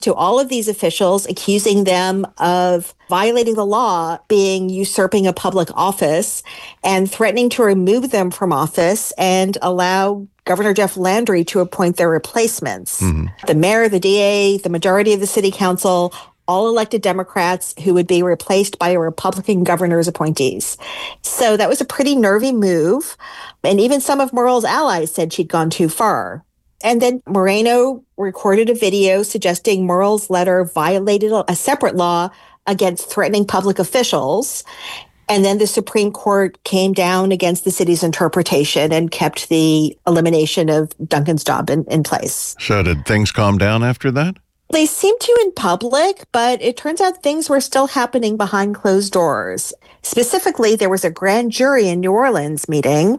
to all of these officials, accusing them of violating the law, being usurping a public office, and threatening to remove them from office and allow Governor Jeff Landry to appoint their replacements. The mayor, the DA, the majority of the city council, all elected Democrats who would be replaced by a Republican governor's appointees. So that was a pretty nervy move. And even some of Murrell's allies said she'd gone too far. And then Moreno recorded a video suggesting Murrell's letter violated a separate law against threatening public officials. And then the Supreme Court came down against the city's interpretation and kept the elimination of Duncan's job in place. So did things calm down after that? They seemed to in public, but it turns out things were still happening behind closed doors. Specifically, there was a grand jury in New Orleans meeting,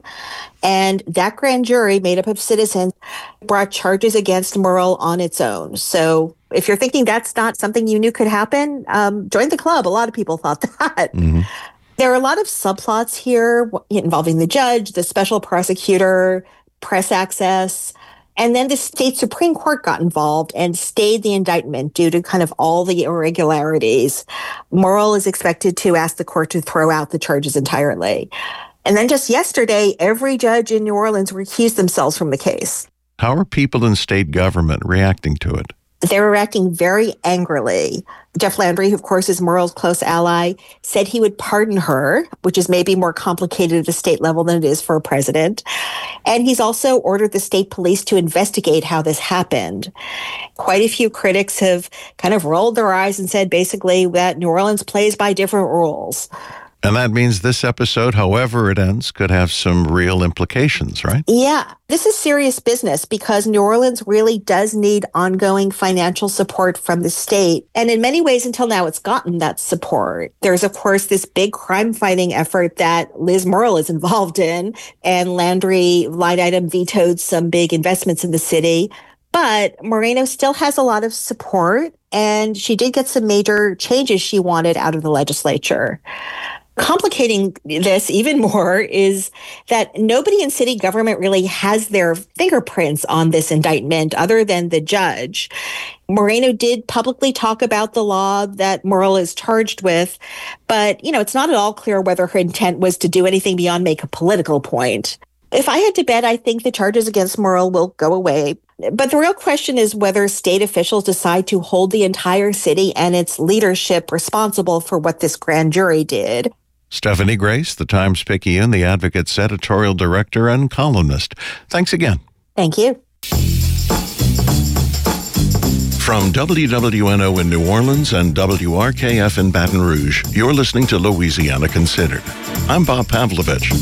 and that grand jury, made up of citizens, brought charges against Murrell on its own. So if you're thinking that's not something you knew could happen, join the club. A lot of people thought that. There are a lot of subplots here involving the judge, the special prosecutor, press access. And then the state Supreme Court got involved and stayed the indictment due to kind of all the irregularities. Murrell is expected to ask the court to throw out the charges entirely. And then just yesterday, every judge in New Orleans recused themselves from the case. How are people in state government reacting to it? They were reacting very angrily. Jeff Landry, who of course is Murrell's close ally, said he would pardon her, which is maybe more complicated at a state level than it is for a president. And he's also ordered the state police to investigate how this happened. Quite a few critics have kind of rolled their eyes and said basically that New Orleans plays by different rules. And that means this episode, however it ends, could have some real implications, right? Yeah, this is serious business because New Orleans really does need ongoing financial support from the state. And in many ways, until now, it's gotten that support. There's, of course, this big crime-fighting effort that Liz Murrell is involved in, and Landry line item vetoed some big investments in the city. But Moreno still has a lot of support, and she did get some major changes she wanted out of the legislature. Complicating this even more is that nobody in city government really has their fingerprints on this indictment other than the judge. Moreno did publicly talk about the law that Murrell is charged with, but, it's not at all clear whether her intent was to do anything beyond make a political point. If I had to bet, I think the charges against Murrell will go away. But the real question is whether state officials decide to hold the entire city and its leadership responsible for what this grand jury did. Stephanie Grace, the Times-Picayune, the Advocate's editorial director and columnist. Thanks again. Thank you. From WWNO in New Orleans and WRKF in Baton Rouge, you're listening to Louisiana Considered. I'm Bob Pavlovich.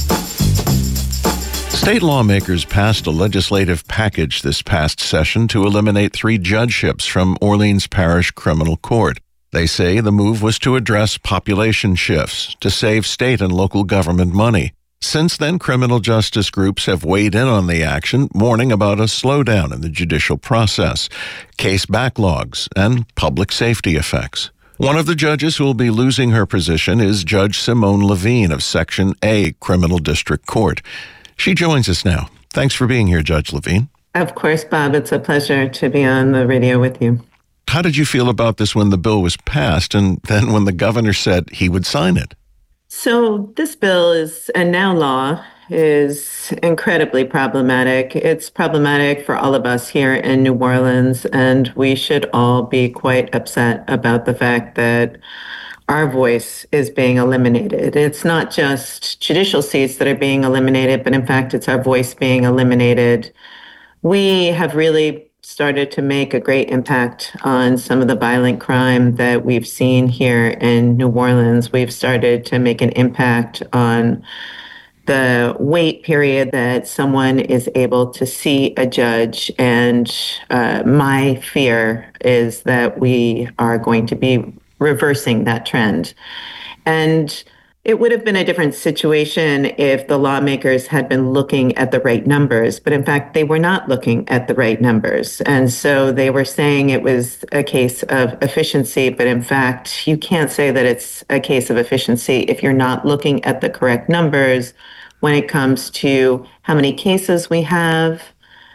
State lawmakers passed a legislative package this past session to eliminate 3 judgeships from Orleans Parish Criminal Court. They say the move was to address population shifts, to save state and local government money. Since then, criminal justice groups have weighed in on the action, warning about a slowdown in the judicial process, case backlogs, and public safety effects. One of the judges who will be losing her position is Judge Simone Levine of Section A Criminal District Court. She joins us now. Thanks for being here, Judge Levine. Of course, Bob. It's a pleasure to be on the radio with you. How did you feel about this when the bill was passed and then when the governor said he would sign it? So this bill is, and now law, is incredibly problematic. It's problematic for all of us here in New Orleans, and we should all be quite upset about the fact that our voice is being eliminated. It's not just judicial seats that are being eliminated, but in fact, it's our voice being eliminated. We have really started to make a great impact on some of the violent crime that we've seen here in New Orleans. We've started to make an impact on the wait period that someone is able to see a judge. And my fear is that we are going to be reversing that trend. And it would have been a different situation if the lawmakers had been looking at the right numbers, but in fact, they were not looking at the right numbers. And so they were saying it was a case of efficiency, but in fact, you can't say that it's a case of efficiency if you're not looking at the correct numbers when it comes to how many cases we have,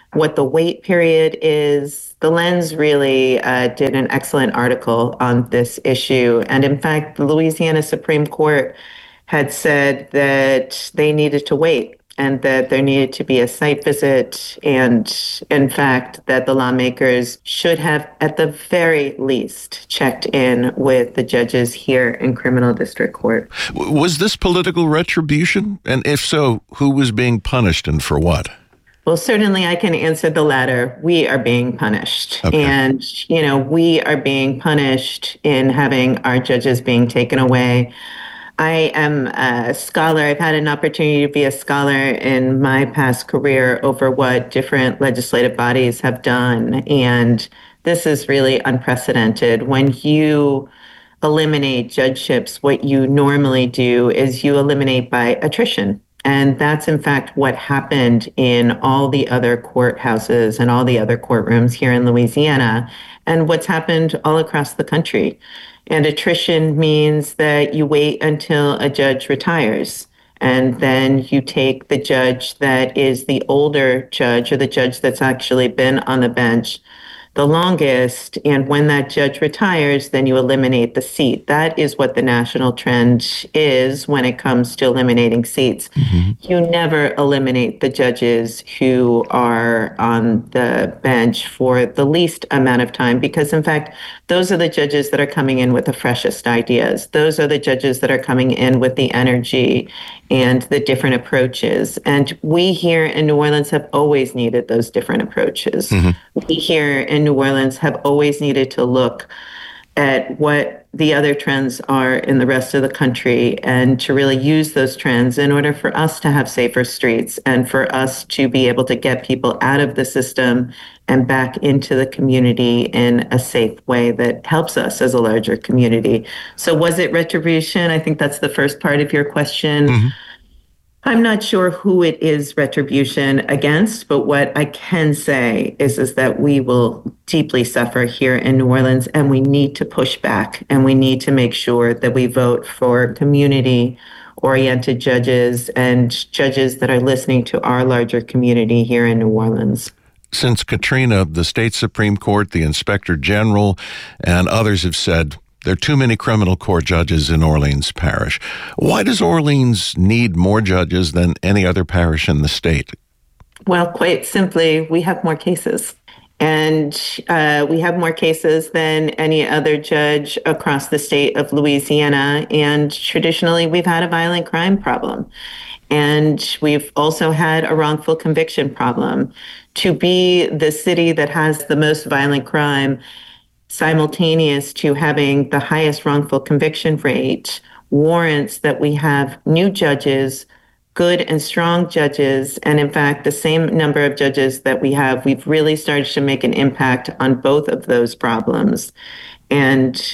what the wait period is. The Lens really did an excellent article on this issue. And in fact, the Louisiana Supreme Court had said that they needed to wait and that there needed to be a site visit. And in fact, that the lawmakers should have, at the very least, checked in with the judges here in criminal district court. Was this political retribution? And if so, who was being punished and for what? Well, certainly I can answer the latter. We are being punished. Okay. And, we are being punished in having our judges being taken away. I am a scholar. I've had an opportunity to be a scholar in my past career over what different legislative bodies have done. And this is really unprecedented. When you eliminate judgeships, what you normally do is you eliminate by attrition. And that's, in fact, what happened in all the other courthouses and all the other courtrooms here in Louisiana, and what's happened all across the country. And attrition means that you wait until a judge retires, and then you take the judge that is the older judge, or the judge that's actually been on the bench the longest. And when that judge retires, then you eliminate the seat. That is what the national trend is when it comes to eliminating seats. Mm-hmm. You never eliminate the judges who are on the bench for the least amount of time, because in fact, those are the judges that are coming in with the freshest ideas. Those are the judges that are coming in with the energy and the different approaches. And we here in New Orleans have always needed those different approaches. Mm-hmm. We here in New Orleans have always needed to look at what the other trends are in the rest of the country and to really use those trends in order for us to have safer streets and for us to be able to get people out of the system and back into the community in a safe way that helps us as a larger community. So was it retribution? I think that's the first part of your question. Mm-hmm. I'm not sure who it is retribution against, but what I can say is that we will deeply suffer here in New Orleans, and we need to push back, and we need to make sure that we vote for community-oriented judges and judges that are listening to our larger community here in New Orleans. Since Katrina, the state Supreme Court, the Inspector General, and others have said there are too many criminal court judges in Orleans Parish. Why does Orleans need more judges than any other parish in the state? Well, quite simply, we have more cases. And we have more cases than any other judge across the state of Louisiana. And traditionally, we've had a violent crime problem. And we've also had a wrongful conviction problem. To be the city that has the most violent crime simultaneous to having the highest wrongful conviction rate warrants that we have new judges, good and strong judges, and in fact, the same number of judges that we have, we've really started to make an impact on both of those problems. And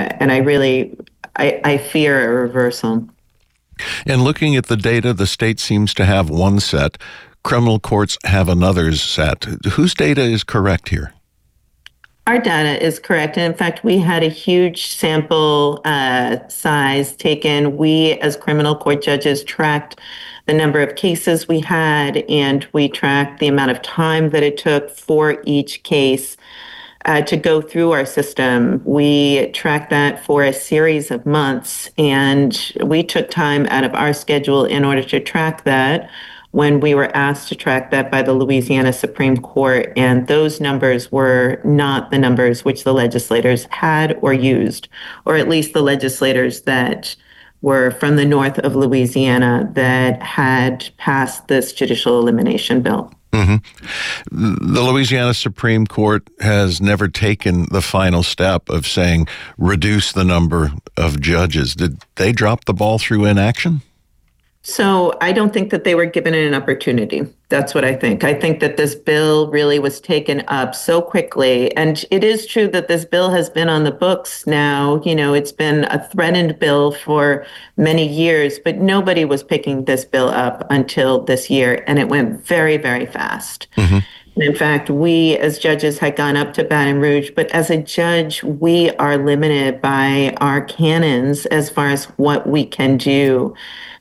I fear a reversal. And looking at the data, the state seems to have one set. Criminal courts have another set. Whose data is correct here? Our data is correct. And in fact, we had a huge sample size taken. We, as criminal court judges, tracked the number of cases we had, and we tracked the amount of time that it took for each case to go through our system. We tracked that for a series of months, and we took time out of our schedule in order to track that when we were asked to track that by the Louisiana Supreme Court. And those numbers were not the numbers which the legislators had or used, or at least the legislators that were from the north of Louisiana that had passed this judicial elimination bill. Mm-hmm. The Louisiana Supreme Court has never taken the final step of saying reduce the number of judges. Did they drop the ball through inaction? So I don't think that they were given an opportunity. That's what I think. I think that this bill really was taken up so quickly. And it is true that this bill has been on the books now. You know, it's been a threatened bill for many years, but nobody was picking this bill up until this year. And it went very, very fast. Mm-hmm. And in fact, we as judges had gone up to Baton Rouge, but as a judge, we are limited by our canons as far as what we can do.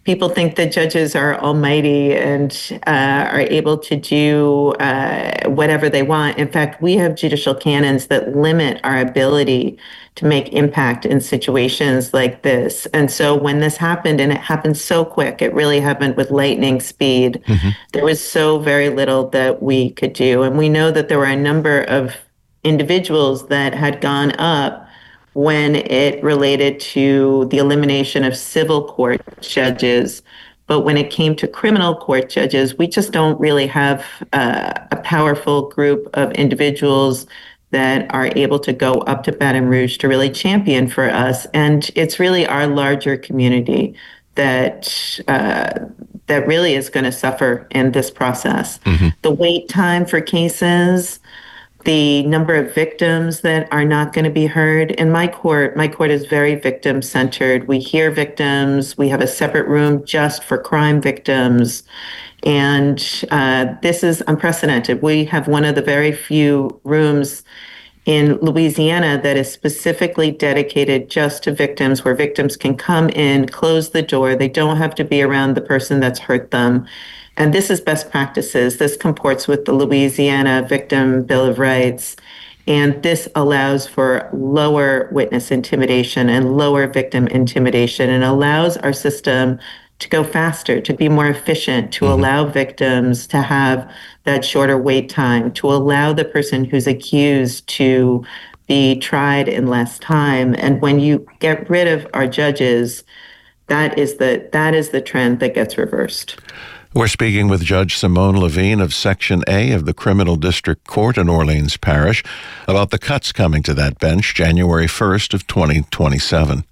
People think that judges are almighty and are able to do whatever they want. In fact, we have judicial canons that limit our ability to make impact in situations like this. And so when this happened, and it happened so quick, it really happened with lightning speed, there was so very little that we could do. And we know that there were a number of individuals that had gone up when it related to the elimination of civil court judges. But when it came to criminal court judges, we just don't really have a powerful group of individuals that are able to go up to Baton Rouge to really champion for us. And it's really our larger community that that really is going to suffer in this process. The wait time for cases, the number of victims that are not going to be heard. In my court is very victim centered. We hear victims. We have a separate room just for crime victims. And this is unprecedented. We have one of the very few rooms in Louisiana that is specifically dedicated just to victims, where victims can come in, close the door. They don't have to be around the person that's hurt them. And this is best practices. This comports with the Louisiana Victim Bill of Rights. And this allows for lower witness intimidation and lower victim intimidation, and allows our system to go faster, to be more efficient, to allow victims to have that shorter wait time, to allow the person who's accused to be tried in less time. And when you get rid of our judges, that is the trend that gets reversed. We're speaking with Judge Simone Levine of Section A of the Criminal District Court in Orleans Parish about the cuts coming to that bench January 1st of 2027.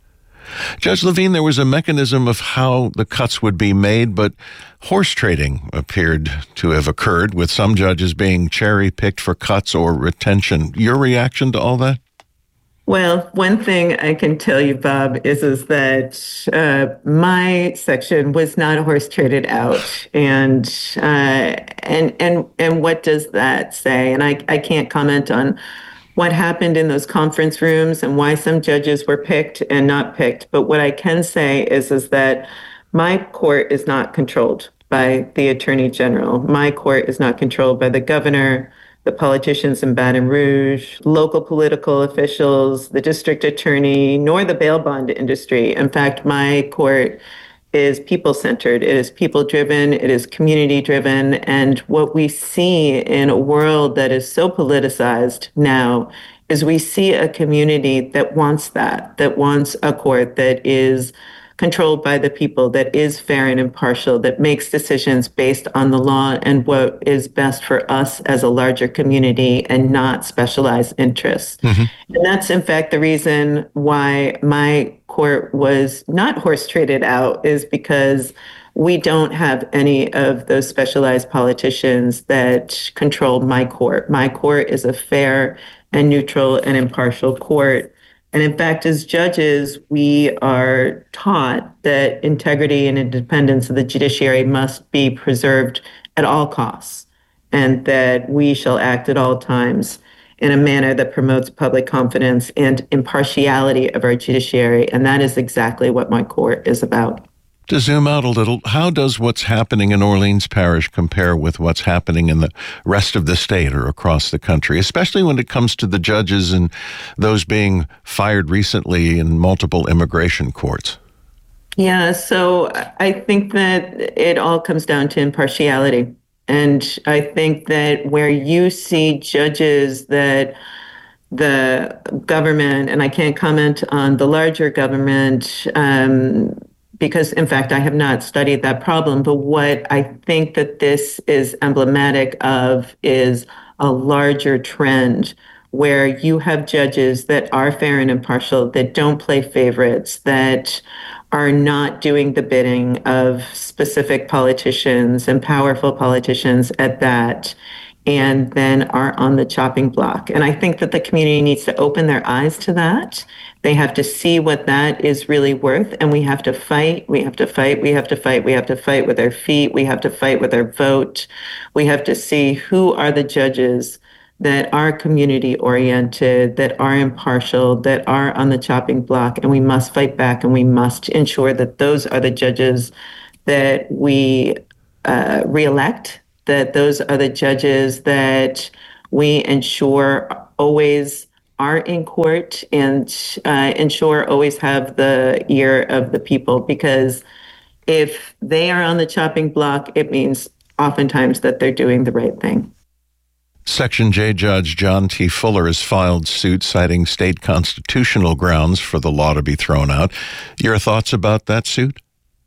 Judge Levine, there was a mechanism of how the cuts would be made, but horse trading appeared to have occurred, with some judges being cherry-picked for cuts or retention. Your reaction to all that? Well, one thing I can tell you, Bob, is that my section was not horse traded out, and what does that say? And I can't comment on what happened in those conference rooms and why some judges were picked and not picked. But what I can say is that my court is not controlled by the Attorney General. My court is not controlled by the governor, the politicians in Baton Rouge, local political officials, the district attorney, nor the bail bond industry. In fact, my court is people-centered. It is people-driven. It is community-driven. And what we see in a world that is so politicized now is we see a community that wants that wants a court that is controlled by the people, that is fair and impartial, that makes decisions based on the law and what is best for us as a larger community and not specialized interests. And that's, in fact, the reason why my court was not horse traded out, is because we don't have any of those specialized politicians that control my court. My court is a fair and neutral and impartial court. And in fact, as judges, we are taught that integrity and independence of the judiciary must be preserved at all costs, and that we shall act at all times in a manner that promotes public confidence and impartiality of our judiciary. And that is exactly what my court is about. To zoom out a little, how does what's happening in Orleans Parish compare with what's happening in the rest of the state or across the country, especially when it comes to the judges and those being fired recently in multiple immigration courts? Yeah, so I think that it all comes down to impartiality. And I think that where you see judges that the government, and I can't comment on the larger government, because, in fact, I have not studied that problem. But what I think that this is emblematic of is a larger trend where you have judges that are fair and impartial, that don't play favorites, that are not doing the bidding of specific politicians and powerful politicians at that, and then are on the chopping block. And I think that the community needs to open their eyes to that. They have to see what that is really worth, and we have to fight. We have to fight. We have to fight. We have to fight with our feet. We have to fight with our vote. We have to see who are the judges that are community oriented, that are impartial, that are on the chopping block, and we must fight back and we must ensure that those are the judges that we reelect, that those are the judges that we ensure always are in court and ensure always have the ear of the people. Because if they are on the chopping block, it means oftentimes that they're doing the right thing. Section J Judge John T. Fuller has filed suit citing state constitutional grounds for the law to be thrown out. Your thoughts about that suit?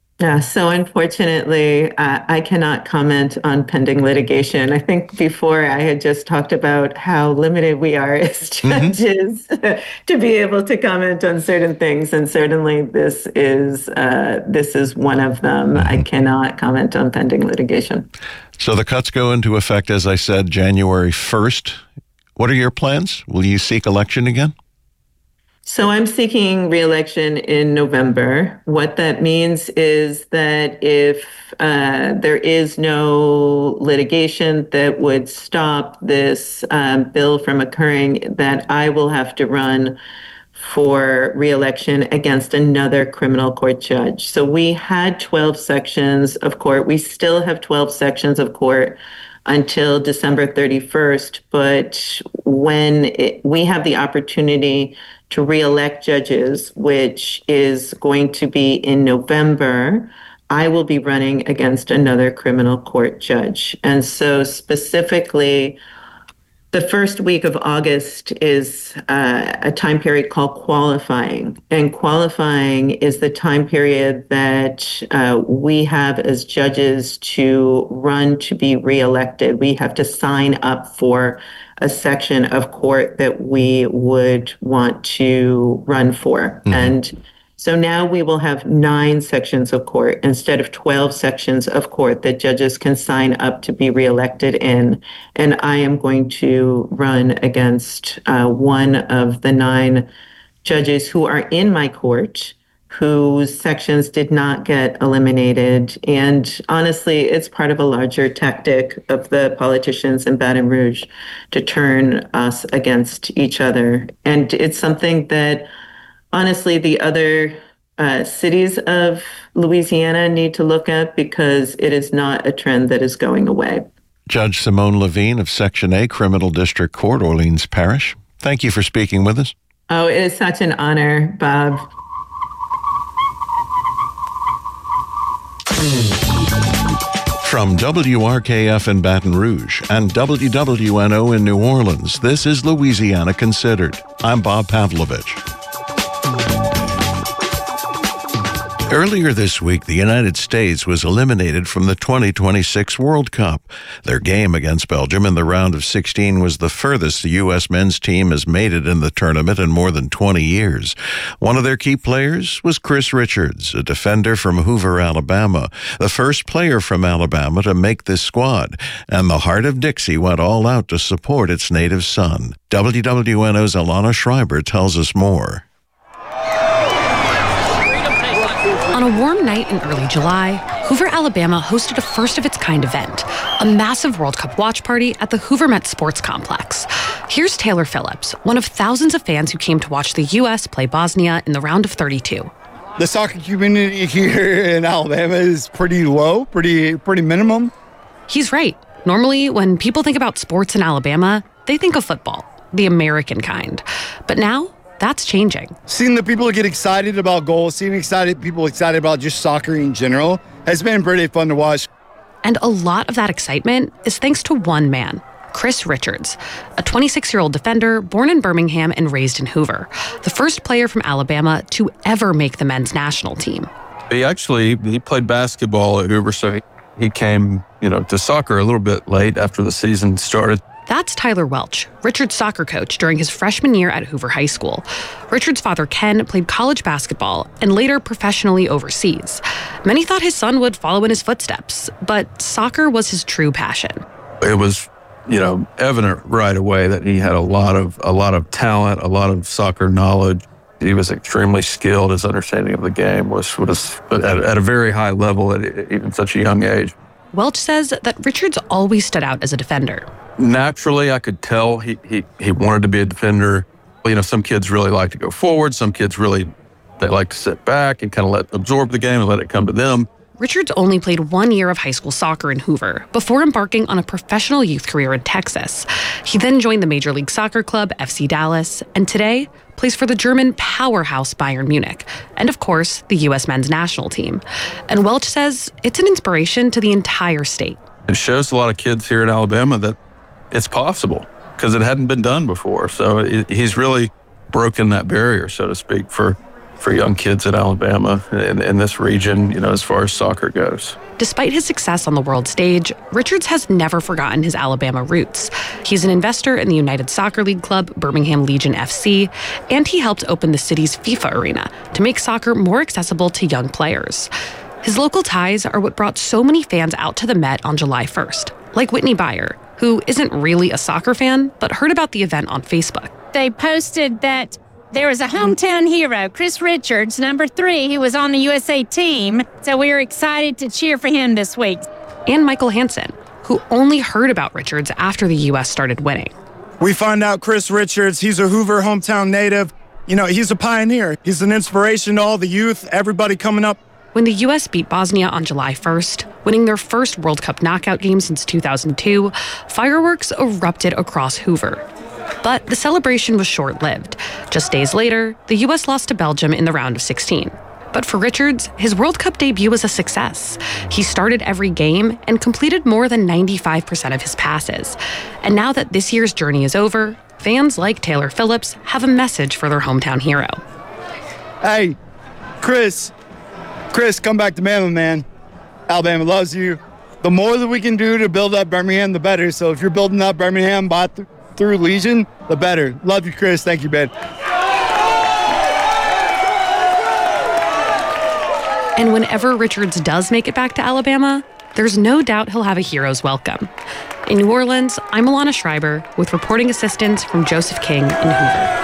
So unfortunately, I cannot comment on pending litigation. I think before I had just talked about how limited we are as judges to be able to comment on certain things, and certainly this is one of them. I cannot comment on pending litigation. So the cuts go into effect, as I said, January 1st. What are your plans? Will you seek election again? So I'm seeking re-election in November. What that means is that if there is no litigation that would stop this bill from occurring, that I will have to run for re-election against another criminal court judge. So we had 12 sections of court. We still have 12 sections of court until December 31st. But when we have the opportunity to re-elect judges, which is going to be in November, I will be running against another criminal court judge. And so specifically, the first week of August is a time period called qualifying. And qualifying is the time period that we have as judges to run to be reelected. We have to sign up for a section of court that we would want to run for. And so now we will have 9 sections of court instead of 12 sections of court that judges can sign up to be reelected in. And I am going to run against one of the 9 judges who are in my court, whose sections did not get eliminated. And honestly, it's part of a larger tactic of the politicians in Baton Rouge to turn us against each other. And it's something that honestly, the other cities of Louisiana need to look at, because it is not a trend that is going away. Judge Simone Levine of Section A Criminal District Court, Orleans Parish, thank you for speaking with us. Oh, it is such an honor, Bob. From WRKF in Baton Rouge and WWNO in New Orleans, this is Louisiana Considered. I'm Bob Pavlovich. Earlier this week, the United States was eliminated from the 2026 World Cup. Their game against Belgium in the round of 16 was the furthest the U.S. men's team has made it in the tournament in more than 20 years. One of their key players was Chris Richards, a defender from Hoover, Alabama, the first player from Alabama to make this squad. And the Heart of Dixie went all out to support its native son. WWNO's Alana Schreiber tells us more. On a warm night in early July, Hoover, Alabama hosted a first-of-its-kind event, a massive World Cup watch party at the Hoover Met Sports Complex. Here's Taylor Phillips, one of thousands of fans who came to watch the U.S. play Bosnia in the round of 32. The soccer community here in Alabama is pretty low, pretty minimum. He's right. Normally, when people think about sports in Alabama, they think of football, the American kind. But now, that's changing. Seeing the people get excited about goals, seeing people excited about just soccer in general has been pretty fun to watch. And a lot of that excitement is thanks to one man, Chris Richards, a 26-year-old defender born in Birmingham and raised in Hoover, the first player from Alabama to ever make the men's national team. He played basketball at Hoover, so he came, to soccer a little bit late after the season started. That's Tyler Welch, Richard's soccer coach during his freshman year at Hoover High School. Richard's father, Ken, played college basketball and later professionally overseas. Many thought his son would follow in his footsteps, but soccer was his true passion. It was, evident right away that he had a lot of talent, a lot of soccer knowledge. He was extremely skilled. His understanding of the game was at a very high level at even such a young age. Welch says that Richards always stood out as a defender. naturally, I could tell he wanted to be a defender. You know, some kids really like to go forward. Some kids they like to sit back and kind of absorb the game and let it come to them. Richards only played 1 year of high school soccer in Hoover before embarking on a professional youth career in Texas. He then joined the Major League Soccer club, FC Dallas, and today plays for the German powerhouse Bayern Munich, and of course, the U.S. men's national team. And Welch says it's an inspiration to the entire state. It shows a lot of kids here in Alabama that it's possible because it hadn't been done before. So he's really broken that barrier, so to speak, for young kids in Alabama and in this region, you know, as far as soccer goes. Despite his success on the world stage, Richards has never forgotten his Alabama roots. He's an investor in the United Soccer League club, Birmingham Legion FC, and he helped open the city's FIFA arena to make soccer more accessible to young players. His local ties are what brought so many fans out to the Met on July 1st, like Whitney Byer, who isn't really a soccer fan, but heard about the event on Facebook. They posted that there was a hometown hero, Chris Richards, number 3. He was on the USA team, so we were excited to cheer for him this week. And Michael Hansen, who only heard about Richards after the U.S. started winning. We find out Chris Richards, he's a Hoover hometown native. You know, he's a pioneer. He's an inspiration to all the youth, everybody coming up. When the U.S. beat Bosnia on July 1st, winning their first World Cup knockout game since 2002, fireworks erupted across Hoover. But the celebration was short-lived. Just days later, the U.S. lost to Belgium in the round of 16. But for Richards, his World Cup debut was a success. He started every game and completed more than 95% of his passes. And now that this year's journey is over, fans like Taylor Phillips have a message for their hometown hero. Hey, Chris, come back to Bama, man. Alabama loves you. The more that we can do to build up Birmingham, the better. So if you're building up Birmingham through Legion, the better. Love you, Chris. Thank you, Ben. And whenever Richards does make it back to Alabama, there's no doubt he'll have a hero's welcome. In New Orleans, I'm Alana Schreiber with reporting assistance from Joseph King in Hoover.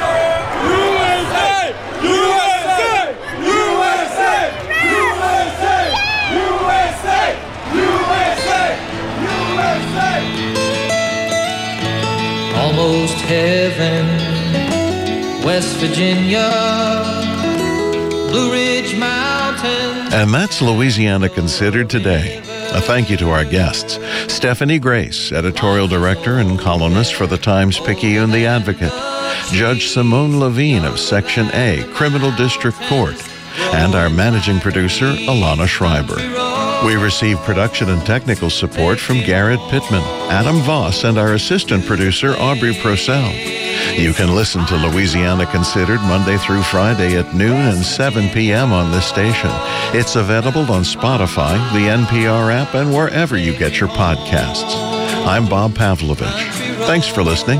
Almost heaven, West Virginia, Blue Ridge Mountains. And that's Louisiana Considered today. A thank you to our guests, Stephanie Grace, editorial director and columnist for the Times-Picayune The Advocate, Judge Simone Levine of Section A, Criminal District Court, and our managing producer, Alana Schreiber. We receive production and technical support from Garrett Pittman, Adam Voss, and our assistant producer, Aubrey Purcell. You can listen to Louisiana Considered Monday through Friday at noon and 7 p.m. on this station. It's available on Spotify, the NPR app, and wherever you get your podcasts. I'm Bob Pavlovich. Thanks for listening.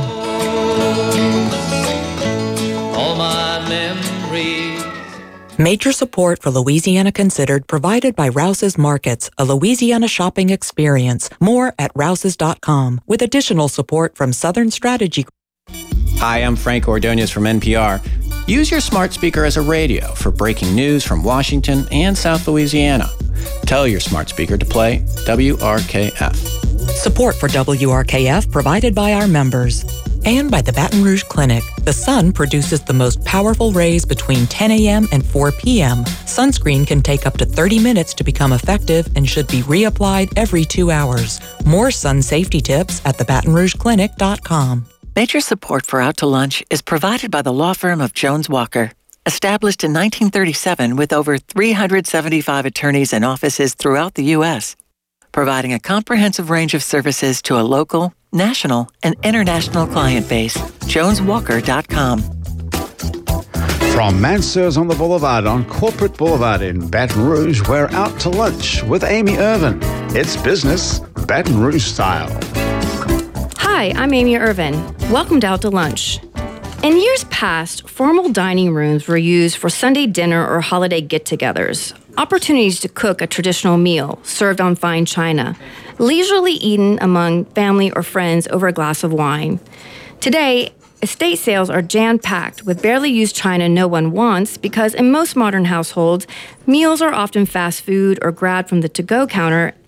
All my memories. Major support for Louisiana Considered provided by Rouse's Markets, a Louisiana shopping experience. More at rouses.com, with additional support from Southern Strategy. Hi, I'm Frank Ordonez from NPR. Use your smart speaker as a radio for breaking news from Washington and South Louisiana. Tell your smart speaker to play WRKF. Support for WRKF provided by our members. And by the Baton Rouge Clinic. The sun produces the most powerful rays between 10 a.m. and 4 p.m. Sunscreen can take up to 30 minutes to become effective and should be reapplied every 2 hours. More sun safety tips at thebatonrougeclinic.com. Major support for Out to Lunch is provided by the law firm of Jones Walker. Established in 1937 with over 375 attorneys and offices throughout the U.S., providing a comprehensive range of services to a local, national, and international client base. JonesWalker.com. From Mansur's on the Boulevard on Corporate Boulevard in Baton Rouge, we're Out to Lunch with Amy Irvin. It's business, Baton Rouge style. Hi, I'm Amy Irvin. Welcome to Out to Lunch. In years past, formal dining rooms were used for Sunday dinner or holiday get-togethers, opportunities to cook a traditional meal served on fine china, leisurely eaten among family or friends over a glass of wine. Today, estate sales are jam-packed with barely used china no one wants because in most modern households, meals are often fast food or grabbed from the to-go counter,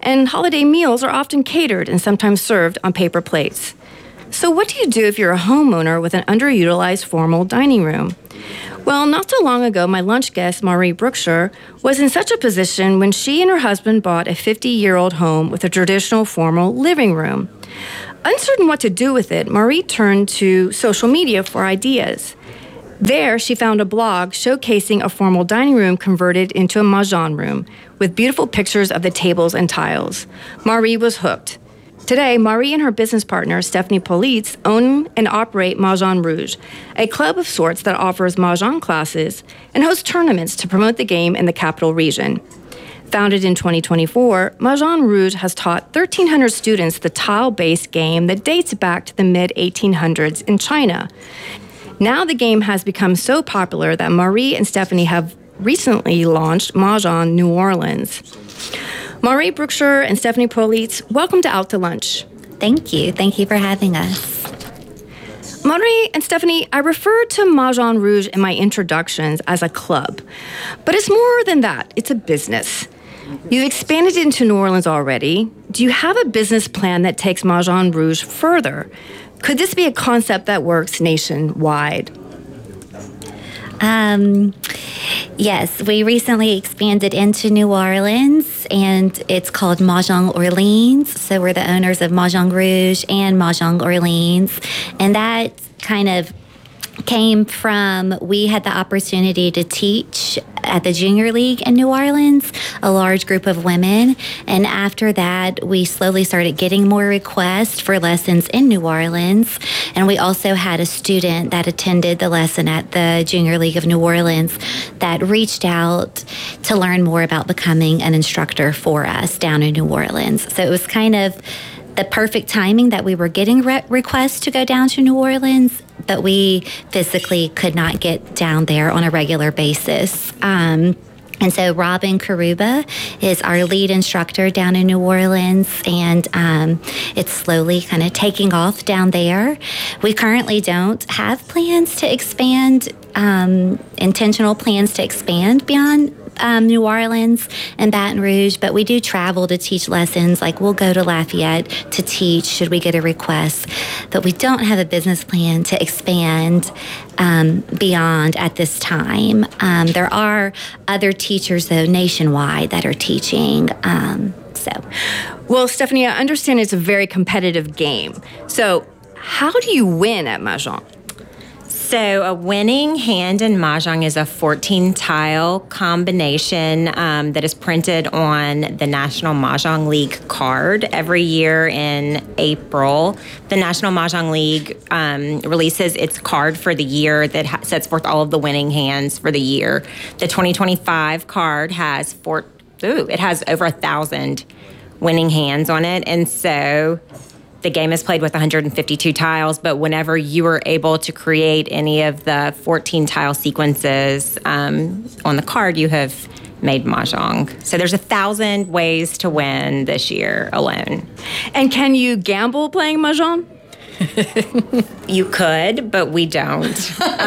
and holiday meals are often catered and sometimes served on paper plates. So what do you do if you're a homeowner with an underutilized formal dining room? Well, not so long ago, my lunch guest, Marie Brookshire, was in such a position when she and her husband bought a 50-year-old home with a traditional formal living room. Uncertain what to do with it, Marie turned to social media for ideas. There, she found a blog showcasing a formal dining room converted into a mahjong room with beautiful pictures of the tables and tiles. Marie was hooked. Today, Marie and her business partner, Stephanie Politz, own and operate Mahjong Rouge, a club of sorts that offers mahjong classes and hosts tournaments to promote the game in the capital region. Founded in 2024, Mahjong Rouge has taught 1,300 students the tile-based game that dates back to the mid-1800s in China. Now the game has become so popular that Marie and Stephanie have recently launched Mahjong New Orleans. Marie Brookshire and Stephanie Politz, welcome to Out to Lunch. Thank you. Thank you for having us. Marie and Stephanie, I referred to Mahjong Rouge in my introductions as a club, but it's more than that. It's a business. You've expanded into New Orleans already. Do you have a business plan that takes Mahjong Rouge further? Could this be a concept that works nationwide? Yes, we recently expanded into New Orleans, and it's called Mahjong Orleans. So we're the owners of Mahjong Rouge and Mahjong Orleans, and that kind of came from, we had the opportunity to teach at the Junior League in New Orleans, a large group of women. And after that, we slowly started getting more requests for lessons in New Orleans. And we also had a student that attended the lesson at the Junior League of New Orleans that reached out to learn more about becoming an instructor for us down in New Orleans. So it was kind of the perfect timing that we were getting requests to go down to New Orleans, but we physically could not get down there on a regular basis. And so Robin Karuba is our lead instructor down in New Orleans, and it's slowly kind of taking off down there. We currently don't have plans to expand, intentional plans to expand beyond New Orleans and Baton Rouge, but we do travel to teach lessons. Like, we'll go to Lafayette to teach should we get a request, but we don't have a business plan to expand beyond at this time. There are other teachers, though, nationwide that are teaching. Well, Stephanie, I understand it's a very competitive game. So how do you win at Mahjong? So a winning hand in Mahjong is a 14-tile combination that is printed on the National Mahjong League card. Every year in April, the National Mahjong League releases its card for the year that sets forth all of the winning hands for the year. The 2025 card has over 1,000 winning hands on it, and so the game is played with 152 tiles, but whenever you are able to create any of the 14-tile sequences on the card, you have made Mahjong. So there's 1,000 ways to win this year alone. And can you gamble playing Mahjong? You could, but we don't.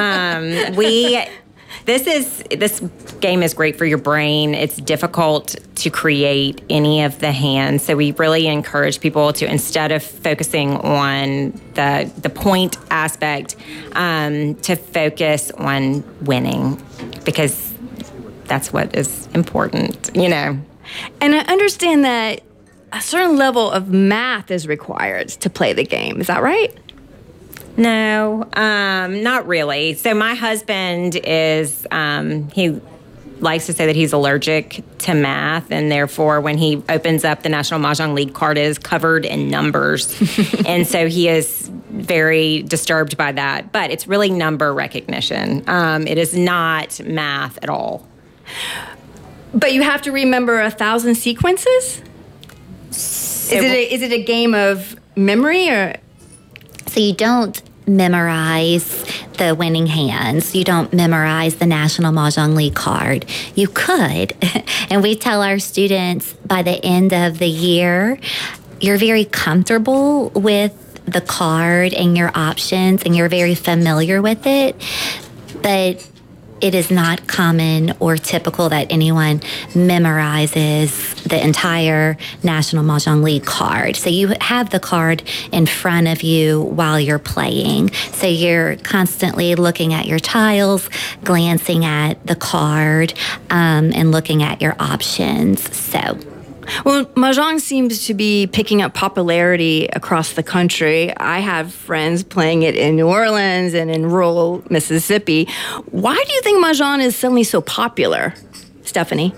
This game is great for your brain. It's difficult to create any of the hands, so we really encourage people to, instead of focusing on the point aspect, to focus on winning, because that's what is important, you know. And I understand that a certain level of math is required to play the game. Is that right? No, not really. So my husband is, he likes to say that he's allergic to math, and therefore when he opens up the National Mahjong League card, it is covered in numbers. And so he is very disturbed by that. But it's really number recognition. It is not math at all. But you have to remember 1,000 sequences? Is it a game of memory, or? So you don't memorize the winning hands. You don't memorize the National Mahjong League card. You could, and we tell our students by the end of the year, you're very comfortable with the card and your options, and you're very familiar with it. But it is not common or typical that anyone memorizes the entire National Mahjong League card. So you have the card in front of you while you're playing. So you're constantly looking at your tiles, glancing at the card, and looking at your options. So. Well, Mahjong seems to be picking up popularity across the country. I have friends playing it in New Orleans and in rural Mississippi. Why do you think Mahjong is suddenly so popular, Stephanie?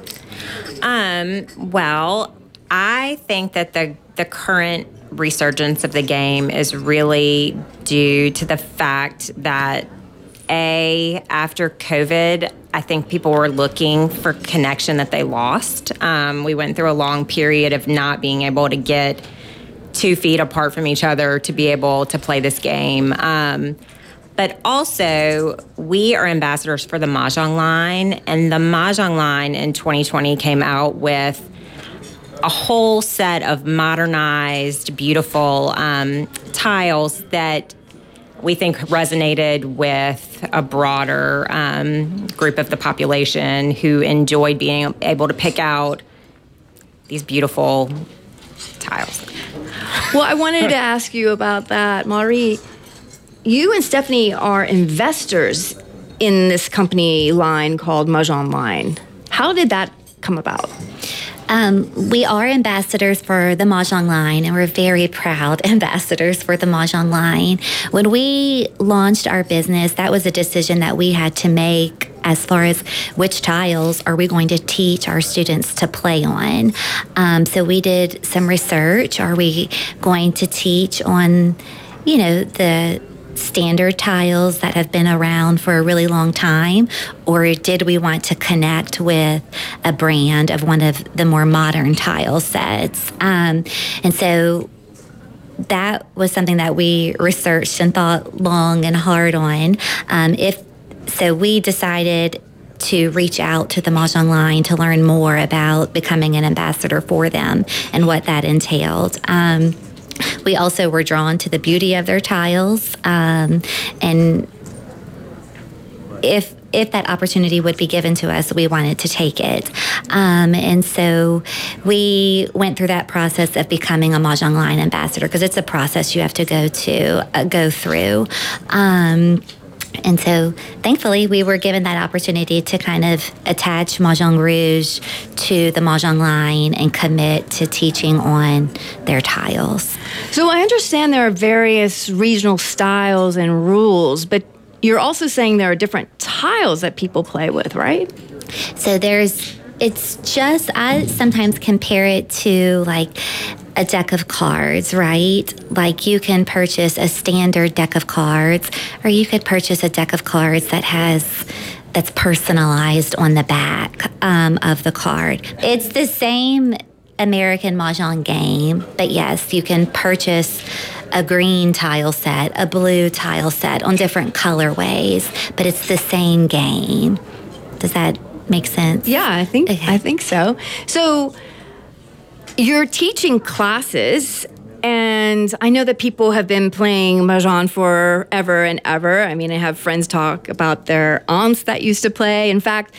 Well, I think that the current resurgence of the game is really due to the fact that after COVID, I think people were looking for connection that they lost. We went through a long period of not being able to get 2 feet apart from each other to be able to play this game. But also, we are ambassadors for the Mahjong line, and the Mahjong line in 2020 came out with a whole set of modernized, beautiful tiles that we think resonated with a broader group of the population who enjoyed being able to pick out these beautiful tiles. Well, I wanted to ask you about that. Marie, you and Stephanie are investors in this company line called Mahjong Line. How did that come about? We are ambassadors for the Mahjong Line, and we're very proud ambassadors for the Mahjong Line. When we launched our business, that was a decision that we had to make as far as which tiles are we going to teach our students to play on. So we did some research. Are we going to teach on, the standard tiles that have been around for a really long time, or did we want to connect with a brand of one of the more modern tile sets? And so that was something that we researched and thought long and hard on. So we decided to reach out to the Mahjong Line to learn more about becoming an ambassador for them and what that entailed. We also were drawn to the beauty of their tiles, and if that opportunity would be given to us, we wanted to take it. And so we went through that process of becoming a Mahjong Line ambassador, because it's a process you have to go through. And so, thankfully, we were given that opportunity to kind of attach Mahjong Rouge to the Mahjong Line and commit to teaching on their tiles. So I understand there are various regional styles and rules, but you're also saying there are different tiles that people play with, right? So I sometimes compare it to like a deck of cards, right? Like you can purchase a standard deck of cards, or you could purchase a deck of cards that's personalized on the back of the card. It's the same American Mahjong game, but yes, you can purchase a green tile set, a blue tile set on different colorways, but it's the same game. Does that make sense? Yeah, I think so. So you're teaching classes, and I know that people have been playing Mahjong forever and ever. I mean, I have friends talk about their aunts that used to play. In fact,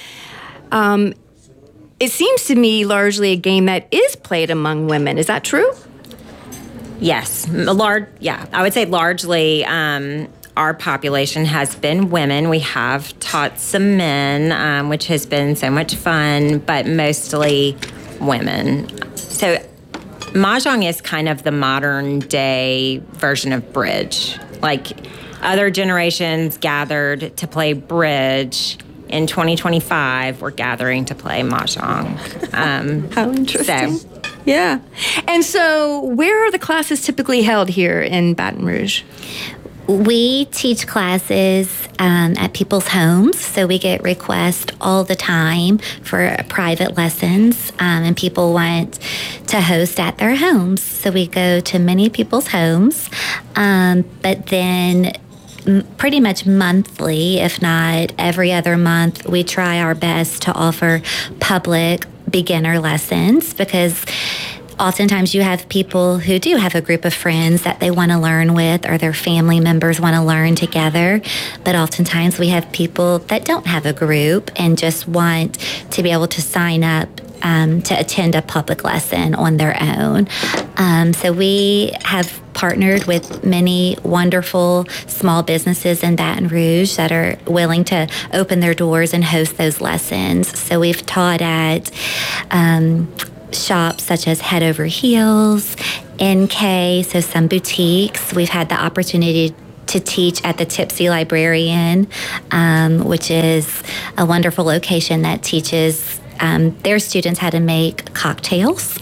it seems to me largely a game that is played among women. Is that true? Yes. I would say largely our population has been women. We have taught some men, which has been so much fun, but mostly women. So Mahjong is kind of the modern day version of bridge. Like other generations gathered to play bridge, in 2025, we're gathering to play Mahjong. How interesting. Yeah. And so where are the classes typically held here in Baton Rouge? We teach classes at people's homes, so we get requests all the time for private lessons, and people want to host at their homes. So we go to many people's homes, but then pretty much monthly, if not every other month, we try our best to offer public beginner lessons, because Oftentimes you have people who do have a group of friends that they want to learn with, or their family members want to learn together. But oftentimes we have people that don't have a group and just want to be able to sign up to attend a public lesson on their own. So we have partnered with many wonderful small businesses in Baton Rouge that are willing to open their doors and host those lessons. So we've taught at shops such as Head Over Heels, NK, so some boutiques. We've had the opportunity to teach at the Tipsy Librarian, which is a wonderful location that teaches their students how to make cocktails.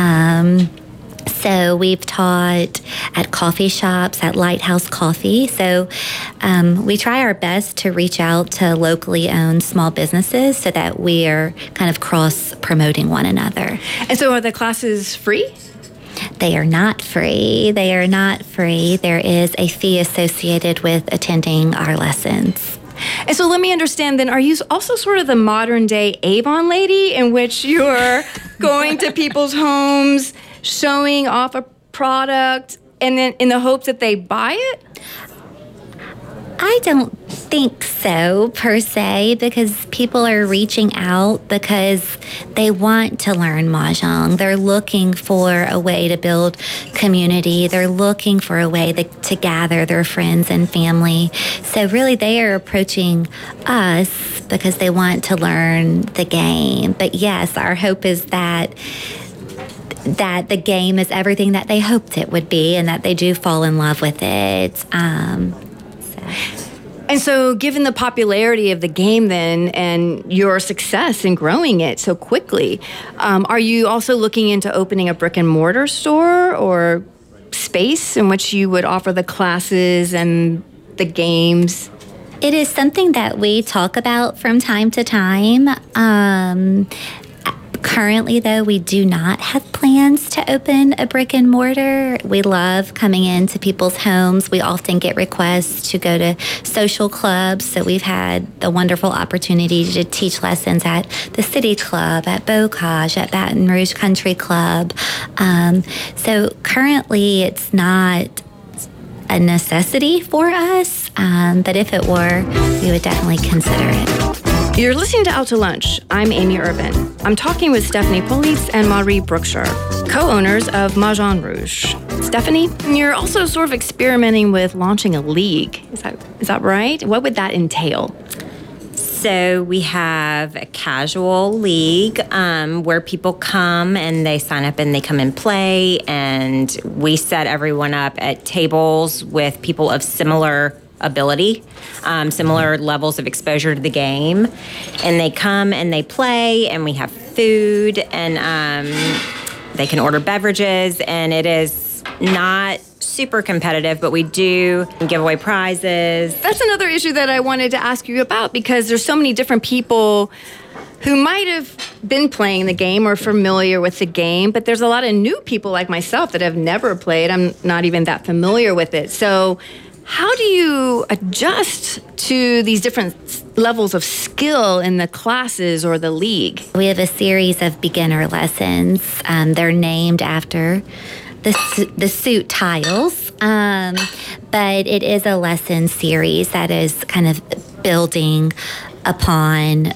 So we've taught at coffee shops, at Lighthouse Coffee. So we try our best to reach out to locally owned small businesses so that we are kind of cross-promoting one another. And so are the classes free? They are not free. They are not free. There is a fee associated with attending our lessons. And so let me understand then, are you also sort of the modern day Avon lady in which you're going to people's homes, showing off a product, and then in the hopes that they buy it? I don't think so, per se, because people are reaching out because they want to learn Mahjong. They're looking for a way to build community. They're looking for a way to gather their friends and family. So really, they are approaching us because they want to learn the game. But yes, our hope is that the game is everything that they hoped it would be and that they do fall in love with it. And so given the popularity of the game then and your success in growing it so quickly, are you also looking into opening a brick and mortar store or space in which you would offer the classes and the games? It is something that we talk about from time to time. Currently, though, we do not have plans to open a brick and mortar. We love coming into people's homes. We often get requests to go to social clubs. So we've had the wonderful opportunity to teach lessons at the City Club, at Bocage, at Baton Rouge Country Club. So currently, it's not a necessity for us, but if it were, we would definitely consider it. You're listening to Out to Lunch. I'm Amy Urban. I'm talking with Stephanie Police and Marie Brookshire, co-owners of Mahjong Rouge. Stephanie, you're also sort of experimenting with launching a league. Is that right? What would that entail? So we have a casual league where people come and they sign up and they come and play, and we set everyone up at tables with people of similar ability, similar levels of exposure to the game, and they come and they play, and we have food, and they can order beverages, and it is not super competitive, but we do give away prizes. That's another issue that I wanted to ask you about, because there's so many different people who might have been playing the game or familiar with the game, but there's a lot of new people like myself that have never played. I'm not even that familiar with it. So how do you adjust to these different levels of skill in the classes or the league? We have a series of beginner lessons. They're named after the suit tiles, but it is a lesson series that is kind of building upon,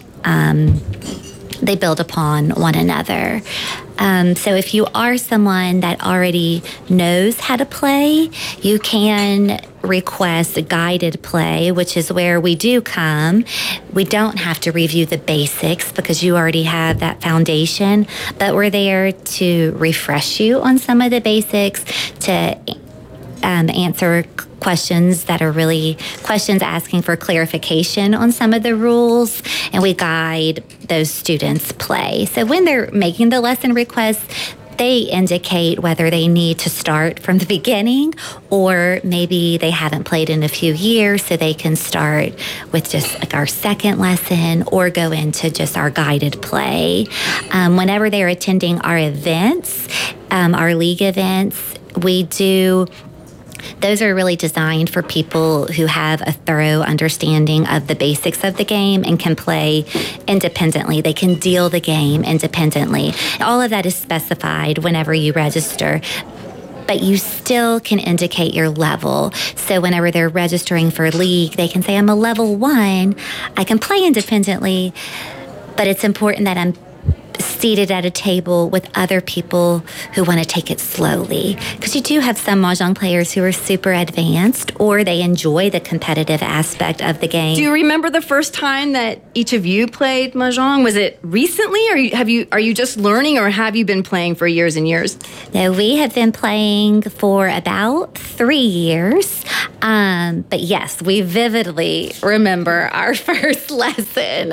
they build upon one another. So if you are someone that already knows how to play, you can request a guided play, which is where we do come. We don't have to review the basics because you already have that foundation, but we're there to refresh you on some of the basics, to answer questions that are really questions asking for clarification on some of the rules, and we guide those students play. So when they're making the lesson requests, they indicate whether they need to start from the beginning, or maybe they haven't played in a few years, so they can start with just like our second lesson or go into just our guided play. Whenever they're attending our events, our league events, those are really designed for people who have a thorough understanding of the basics of the game and can play independently. They can deal the game independently. All of that is specified whenever you register, but you still can indicate your level. So whenever they're registering for a league, they can say, I'm a level 1, I can play independently, but it's important that I'm seated at a table with other people who want to take it slowly. Because you do have some Mahjong players who are super advanced, or they enjoy the competitive aspect of the game. Do you remember the first time that each of you played Mahjong? Was it recently, or are you just learning, or have you been playing for years and years? No, we have been playing for about 3 years. But yes, we vividly remember our first lesson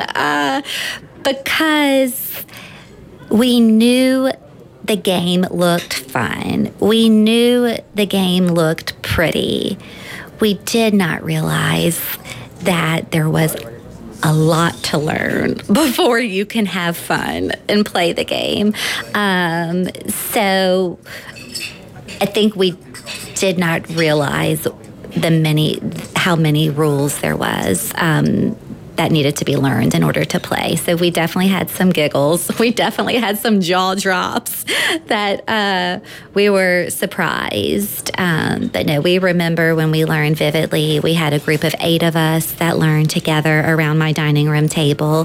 because we knew the game looked fun. We knew the game looked pretty. We did not realize that there was a lot to learn before you can have fun and play the game. So I think we did not realize how many rules there was that needed to be learned in order to play. So we definitely had some giggles. We definitely had some jaw drops that we were surprised. But no, we remember when we learned vividly. We had a group of 8 of us that learned together around my dining room table.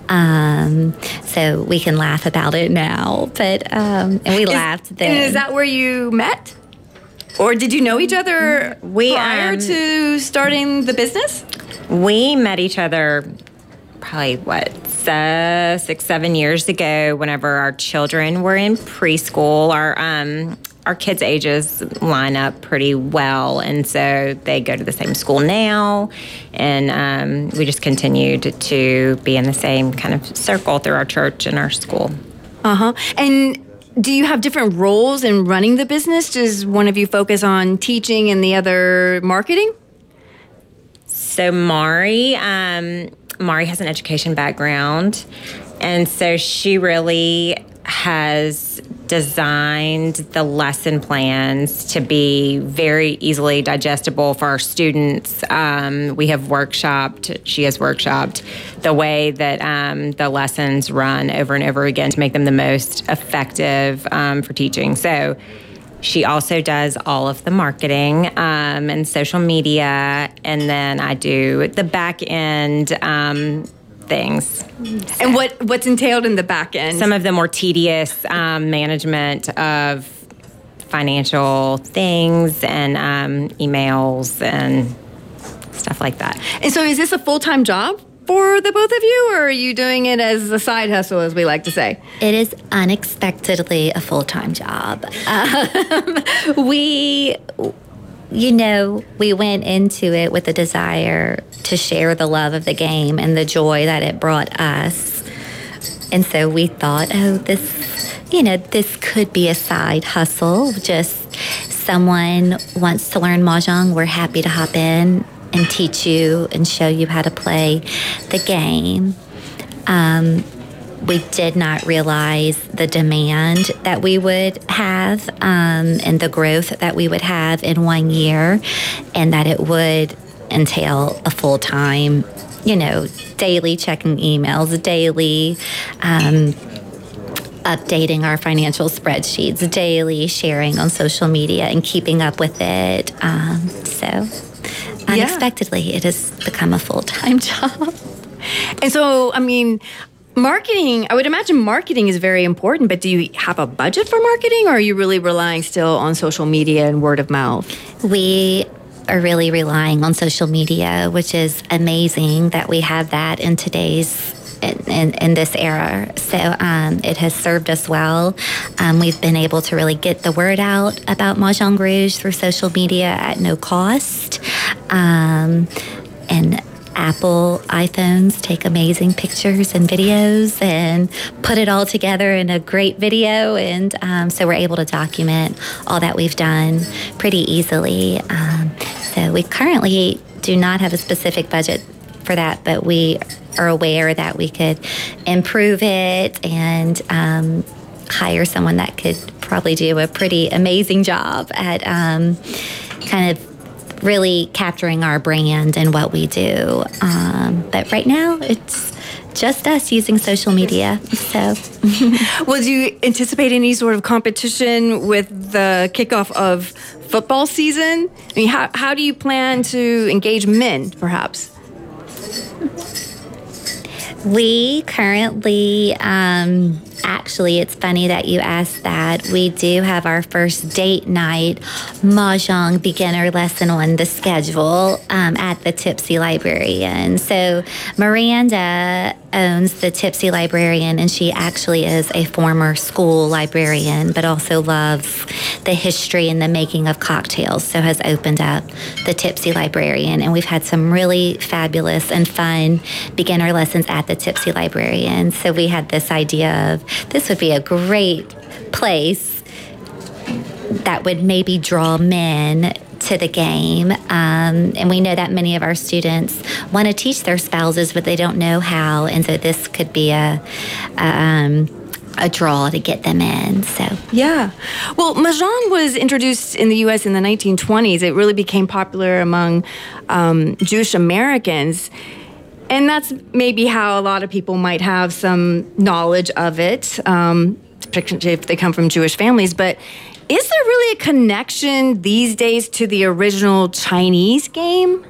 So we can laugh about it now. But and we laughed then. And is that where you met? Or did you know each other prior to starting the business? We met each other probably, 6-7 years ago whenever our children were in preschool. Our kids' ages line up pretty well, and so they go to the same school now, and we just continued to be in the same kind of circle through our church and our school. And do you have different roles in running the business? Does one of you focus on teaching and the other marketing? So Mari has an education background, and so she really has designed the lesson plans to be very easily digestible for our students. She has workshopped the way that the lessons run over and over again to make them the most effective for teaching. So she also does all of the marketing and social media, and then I do the back end things. And what's entailed in the back end? Some of the more tedious management of financial things and emails and stuff like that. And so is this a full-time job for the both of you, or are you doing it as a side hustle, as we like to say? It is unexpectedly a full-time job. We went into it with a desire to share the love of the game and the joy that it brought us. And so we thought, this could be a side hustle. Just someone wants to learn Mahjong, we're happy to hop in and teach you and show you how to play the game. We did not realize the demand that we would have and the growth that we would have in 1 year, and that it would entail a full-time, daily checking emails, daily updating our financial spreadsheets, daily sharing on social media and keeping up with it. So unexpectedly, it has become a full-time job. And so, marketing, I would imagine marketing is very important, but do you have a budget for marketing, or are you really relying still on social media and word of mouth? We are really relying on social media, which is amazing that we have that in in this era. So it has served us well. We've been able to really get the word out about Mahjong Rouge through social media at no cost. And Apple iPhones take amazing pictures and videos and put it all together in a great video. And so we're able to document all that we've done pretty easily. So we currently do not have a specific budget for that, but we are aware that we could improve it and hire someone that could probably do a pretty amazing job at kind of really capturing our brand and what we do. But right now, it's just us using social media. So, well, do you anticipate any sort of competition with the kickoff of football season? I mean, how do you plan to engage men, perhaps? We currently, actually, it's funny that you asked that. We do have our first date night Mahjong beginner lesson on the schedule at the Tipsy Librarian. So Miranda owns the Tipsy Librarian, and she actually is a former school librarian, but also loves the history and the making of cocktails, so has opened up the Tipsy Librarian. And we've had some really fabulous and fun beginner lessons at the Tipsy Librarian. So we had this idea of this would be a great place that would maybe draw men to the game. And we know that many of our students want to teach their spouses, but they don't know how. And so this could be a draw to get them in. So yeah. Well, Mahjong was introduced in the U.S. in the 1920s. It really became popular among Jewish Americans. And that's maybe how a lot of people might have some knowledge of it, particularly if they come from Jewish families. But is there really a connection these days to the original Chinese game?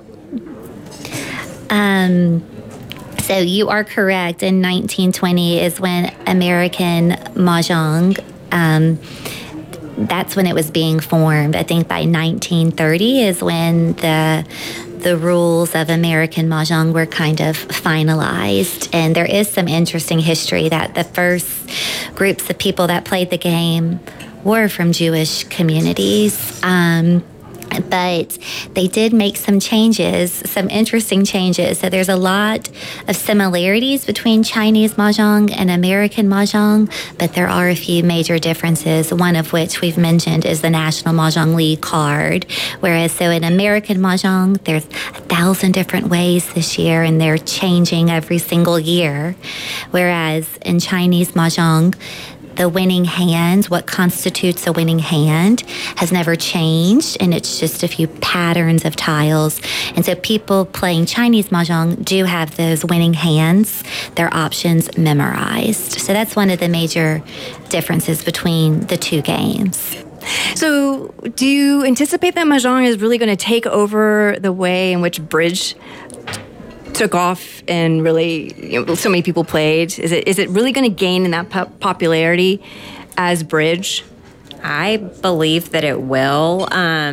So you are correct. In 1920 is when American Mahjong, that's when it was being formed. I think by 1930 is when the rules of American Mahjong were kind of finalized. And there is some interesting history that the first groups of people that played the game were from Jewish communities. But they did make some changes, some interesting changes. So there's a lot of similarities between Chinese Mahjong and American Mahjong, but there are a few major differences, one of which we've mentioned is the National Mahjong League card. Whereas, so in American Mahjong, there's 1,000 different ways this year, and they're changing every single year. Whereas in Chinese Mahjong, the winning hand, what constitutes a winning hand, has never changed, and it's just a few patterns of tiles. And so people playing Chinese Mahjong do have those winning hands, their options memorized. So that's one of the major differences between the two games. So do you anticipate that Mahjong is really going to take over the way in which bridge took off and really, so many people played? Is it really going to gain in that popularity as bridge? I believe that it will.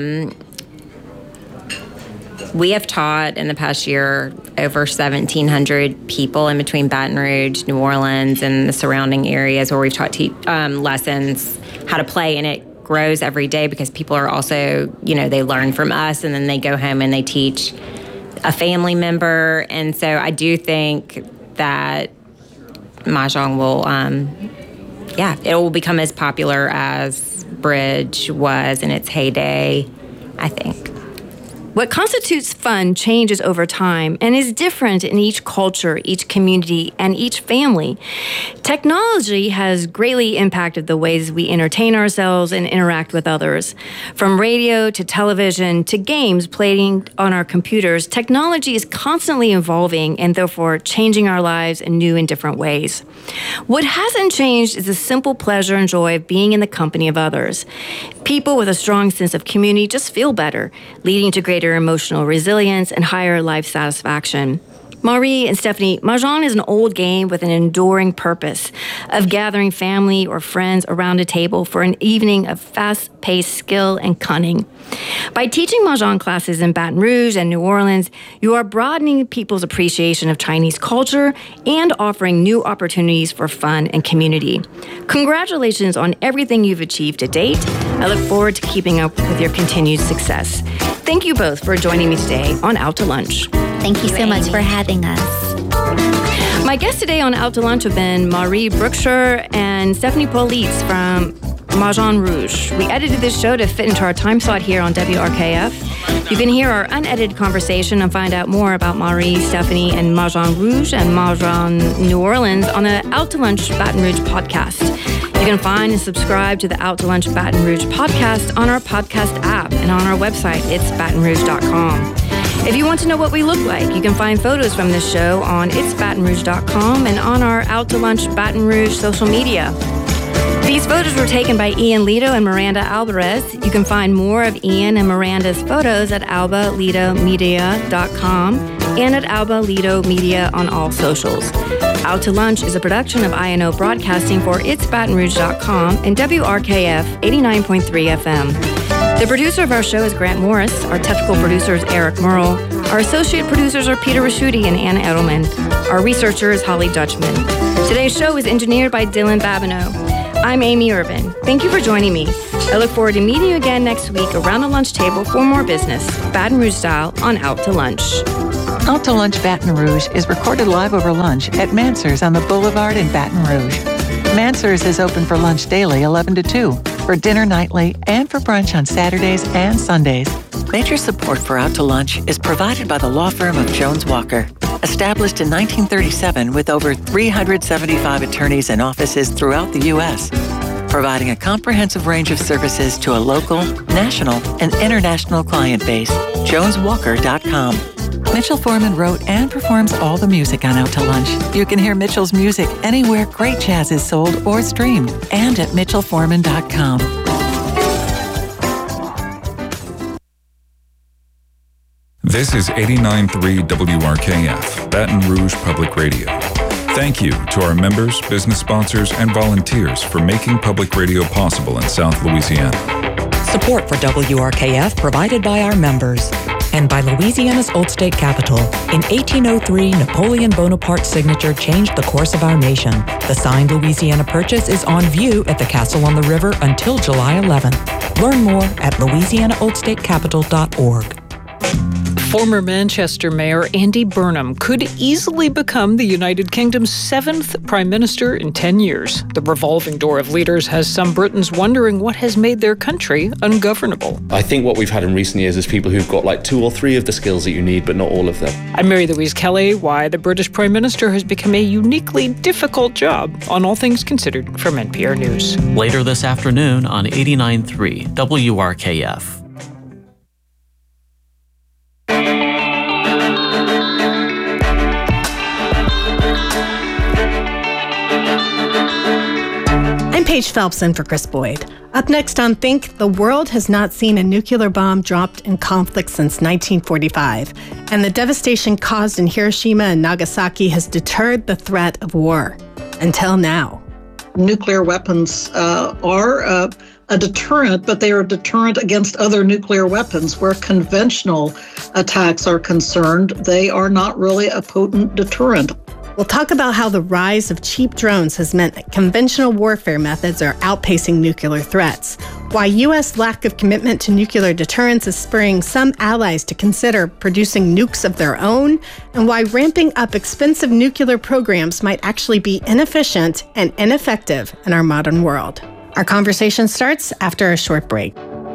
We have taught in the past year over 1,700 people in between Baton Rouge, New Orleans, and the surrounding areas where we've taught lessons how to play, and it grows every day because people are also, they learn from us and then they go home and they teach a family member. And so I do think that Mahjong will, it will become as popular as bridge was in its heyday, I think. What constitutes fun changes over time and is different in each culture, each community, and each family. Technology has greatly impacted the ways we entertain ourselves and interact with others. From radio to television to games played on our computers, technology is constantly evolving and therefore changing our lives in new and different ways. What hasn't changed is the simple pleasure and joy of being in the company of others. People with a strong sense of community just feel better, leading to greater emotional resilience and higher life satisfaction. Marie and Stephanie, Mahjong is an old game with an enduring purpose of gathering family or friends around a table for an evening of fast-paced skill and cunning. By teaching Mahjong classes in Baton Rouge and New Orleans, you are broadening people's appreciation of Chinese culture and offering new opportunities for fun and community. Congratulations on everything you've achieved to date. I look forward to keeping up with your continued success. Thank you both for joining me today on Out to Lunch. Thank you so much for having us. My guests today on Out to Lunch have been Marie Brookshire and Stephanie Politz from Mahjong Rouge. We edited this show to fit into our time slot here on WRKF. You can hear our unedited conversation and find out more about Marie, Stephanie, and Mahjong Rouge and Mahjong New Orleans on the Out to Lunch Baton Rouge podcast. You can find and subscribe to the Out to Lunch Baton Rouge podcast on our podcast app and on our website, itsbatonrouge.com. If you want to know what we look like, you can find photos from this show on itsbatonrouge.com and on our Out to Lunch Baton Rouge social media. These photos were taken by Ian Lito and Miranda Alvarez. You can find more of Ian and Miranda's photos at albalitomedia.com and at Alba Lito Media on all socials. Out to Lunch is a production of INO Broadcasting for itsbatonrouge.com and WRKF 89.3 FM. The producer of our show is Grant Morris. Our technical producer is Eric Merle. Our associate producers are Peter Raschuti and Anna Edelman. Our researcher is Holly Dutchman. Today's show is engineered by Dylan Babineau. I'm Amy Irvin. Thank you for joining me. I look forward to meeting you again next week around the lunch table for more business, Baton Rouge style, on Out to Lunch. Out to Lunch Baton Rouge is recorded live over lunch at Mansur's on the Boulevard in Baton Rouge. Mansur's is open for lunch daily 11 to 2, for dinner nightly, and for brunch on Saturdays and Sundays. Major support for Out to Lunch is provided by the law firm of Jones Walker. Established in 1937 with over 375 attorneys and offices throughout the U.S., providing a comprehensive range of services to a local, national, and international client base. JonesWalker.com. Mitchell Foreman wrote and performs all the music on Out to Lunch. You can hear Mitchell's music anywhere great jazz is sold or streamed, and at MitchellForeman.com. This is 89.3 WRKF, Baton Rouge Public Radio. Thank you to our members, business sponsors, and volunteers for making public radio possible in South Louisiana. Support for WRKF provided by our members and by Louisiana's Old State Capitol. In 1803, Napoleon Bonaparte's signature changed the course of our nation. The signed Louisiana Purchase is on view at the Castle on the River until July 11th. Learn more at louisianaoldstatecapital.org. Former Manchester Mayor Andy Burnham could easily become the United Kingdom's 7th Prime Minister in 10 years. The revolving door of leaders has some Britons wondering what has made their country ungovernable. I think what we've had in recent years is people who've got like 2 or 3 of the skills that you need, but not all of them. I'm Mary Louise Kelly. Why the British Prime Minister has become a uniquely difficult job on All Things Considered from NPR News. Later this afternoon on 89.3 WRKF. Paige Phelps in for Chris Boyd. Up next on Think, the world has not seen a nuclear bomb dropped in conflict since 1945, and the devastation caused in Hiroshima and Nagasaki has deterred the threat of war. Until now. Nuclear weapons are a deterrent, but they are a deterrent against other nuclear weapons. Where conventional attacks are concerned, they are not really a potent deterrent. We'll talk about how the rise of cheap drones has meant that conventional warfare methods are outpacing nuclear threats, why U.S. lack of commitment to nuclear deterrence is spurring some allies to consider producing nukes of their own, and why ramping up expensive nuclear programs might actually be inefficient and ineffective in our modern world. Our conversation starts after a short break.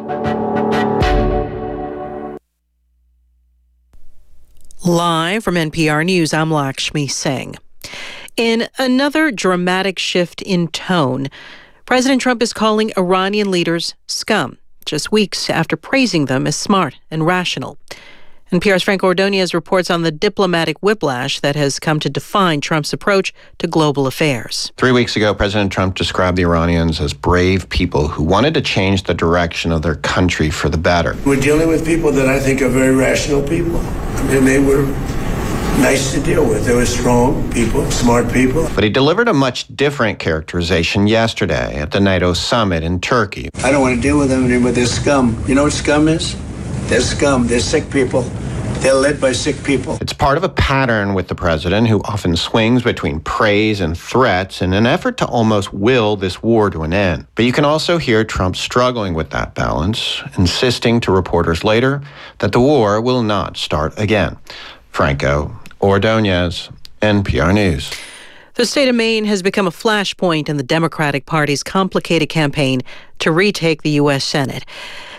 Live from NPR News, I'm Lakshmi Singh. In another dramatic shift in tone, President Trump is calling Iranian leaders scum, just weeks after praising them as smart and rational. NPR's Frank Ordonez reports on the diplomatic whiplash that has come to define Trump's approach to global affairs. 3 weeks ago, President Trump described the Iranians as brave people who wanted to change the direction of their country for the better. We're dealing with people that I think are very rational people. And they were nice to deal with. They were strong people, smart people. But he delivered a much different characterization yesterday at the NATO summit in Turkey. I don't want to deal with them anymore. They're scum. You know what scum is? They're scum. They're sick people. They're led by sick people. It's part of a pattern with the president, who often swings between praise and threats in an effort to almost will this war to an end. But you can also hear Trump struggling with that balance, insisting to reporters later that the war will not start again. Franco Ordonez, NPR News. The state of Maine has become a flashpoint in the Democratic Party's complicated campaign to retake the U.S. Senate.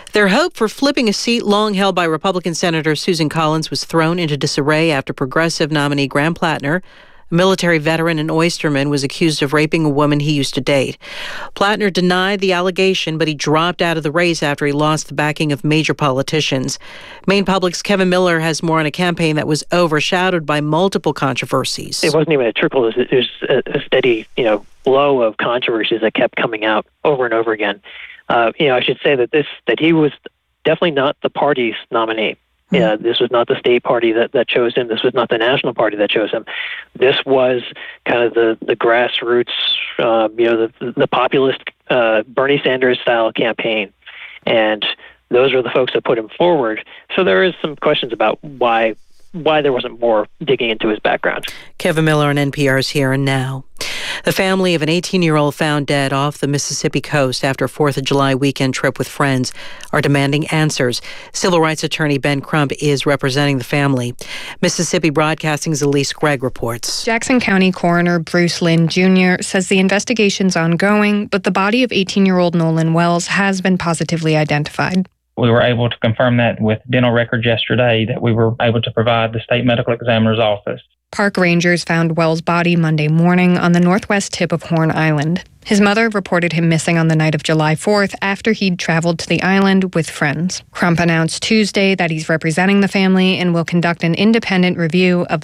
Their hope for flipping a seat long held by Republican Senator Susan Collins was thrown into disarray after progressive nominee Graham Plattner, a military veteran and oysterman, was accused of raping a woman he used to date. Plattner denied the allegation, but he dropped out of the race after he lost the backing of major politicians. Maine Public's Kevin Miller has more on a campaign that was overshadowed by multiple controversies. It wasn't even a trickle. It was a steady, flow of controversies that kept coming out over and over again. I should say that he was definitely not the party's nominee. Yeah, this was not the state party that chose him. This was not the national party that chose him. This was kind of the grassroots, the populist Bernie Sanders style campaign, and those are the folks that put him forward. So there is some questions about why there wasn't more digging into his background. Kevin Miller on NPR's Here and Now. The family of an 18-year-old found dead off the Mississippi coast after a 4th of July weekend trip with friends are demanding answers. Civil rights attorney Ben Crump is representing the family. Mississippi Broadcasting's Elise Gregg reports. Jackson County Coroner Bruce Lynn Jr. says the investigation's ongoing, but the body of 18-year-old Nolan Wells has been positively identified. We were able to confirm that with dental records yesterday that we were able to provide the state medical examiner's office. Park rangers found Wells' body Monday morning on the northwest tip of Horn Island. His mother reported him missing on the night of July 4th after he'd traveled to the island with friends. Crump announced Tuesday that he's representing the family and will conduct an independent review of